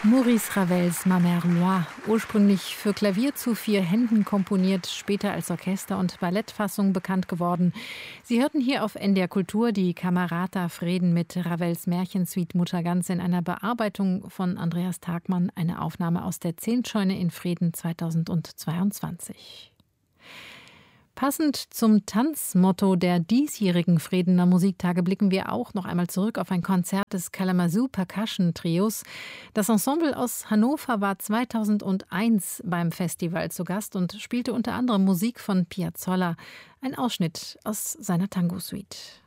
Maurice Ravels Ma Mère Loire, ursprünglich für Klavier zu 4 Händen komponiert, später als Orchester- und Ballettfassung bekannt geworden. Sie hörten hier auf NDR Kultur die Camerata Freden mit Ravels Märchensuite Muttergans in einer Bearbeitung von Andreas Tagmann, eine Aufnahme aus der Zehntscheune in Freden 2022. Passend zum Tanzmotto der diesjährigen Fredener Musiktage blicken wir auch noch einmal zurück auf ein Konzert des Kalamazoo Percussion Trios. Das Ensemble aus Hannover war 2001 beim Festival zu Gast und spielte unter anderem Musik von Piazzolla, ein Ausschnitt aus seiner Tango-Suite.